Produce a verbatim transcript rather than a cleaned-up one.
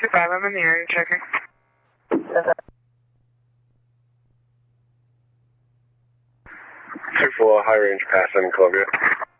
two five, I'm in the area checking. two four, high range pass in Columbia.